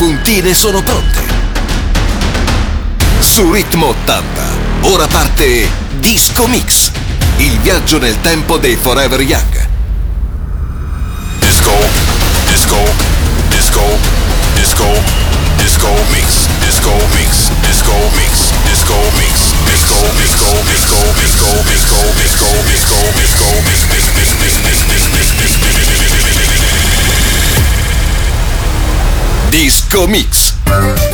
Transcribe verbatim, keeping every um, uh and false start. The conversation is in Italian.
puntine sono pronte. Su Ritmo ottanta, ora parte Disco Mix, il viaggio nel tempo dei Forever Young. Disco, disco, disco, disco, disco mix, disco mix, disco mix, disco mix, disco, disco, disco, disco, disco, disco, disco, disco, mix, mix, mix, mix, mix, mix, mix, mix, mix, mix, Disco Mix.